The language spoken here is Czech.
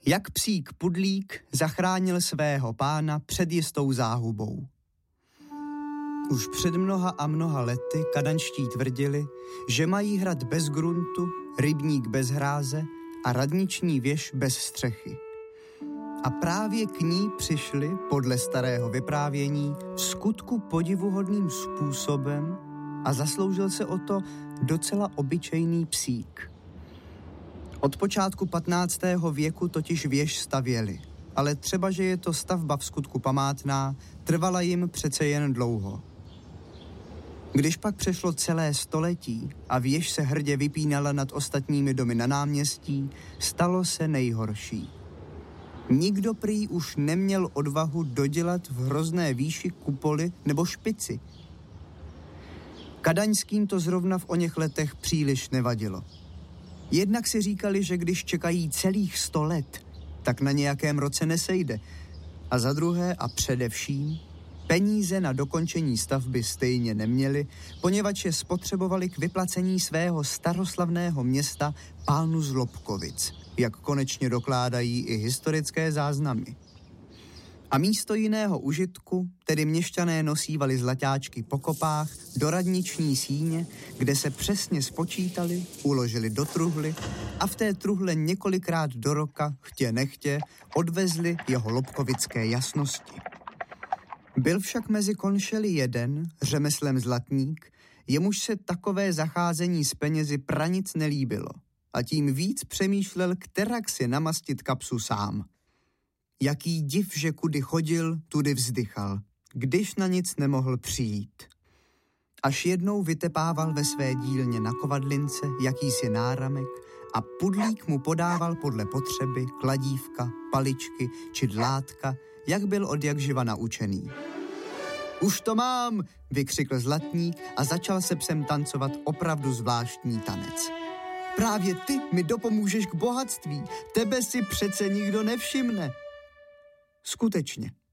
Jak psík Pudlík zachránil svého pána před jistou záhubou. Už před mnoha a mnoha lety kadanští tvrdili, že mají hrad bez gruntu, rybník bez hráze a radniční věž bez střechy. A právě k ní přišli, podle starého vyprávění, v skutku podivuhodným způsobem a zasloužil se o to docela obyčejný psík. Od počátku 15. věku totiž věž stavěli, ale třeba, že je to stavba v skutku památná, trvala jim přece jen dlouho. Když pak přešlo celé století a věž se hrdě vypínala nad ostatními domy na náměstí, stalo se nejhorší. Nikdo prý už neměl odvahu dodělat v hrozné výši kupoly nebo špici. Kadaňským to zrovna v oněch letech příliš nevadilo. Jednak si říkali, že když čekají celých 100 let, tak na nějakém roce nesejde. A za druhé a především, peníze na dokončení stavby stejně neměli, poněvadž je spotřebovali k vyplacení svého staroslavného města pánu z Lobkovic, jak konečně dokládají i historické záznamy. A místo jiného užitku, tedy měšťané nosívali zlaťáčky po kopách do radniční síně, kde se přesně spočítali, uložili do truhly a v té truhle několikrát do roka, chtě nechtě, odvezli jeho lobkovické jasnosti. Byl však mezi konšeli jeden, řemeslem zlatník, jemuž se takové zacházení s penězi pranic nelíbilo a tím víc přemýšlel, kterak si namastit kapsu sám. Jaký div, že kudy chodil, tudy vzdychal, když na nic nemohl přijít. Až jednou vytepával ve své dílně na kovadlince jakýsi náramek a Pudlík mu podával podle potřeby kladívka, paličky či dlátka, jak byl odjakživa naučený. Už to mám, vykřikl zlatník a začal se psem tancovat opravdu zvláštní tanec. Právě ty mi dopomůžeš k bohatství, tebe si přece nikdo nevšimne. Skutečně,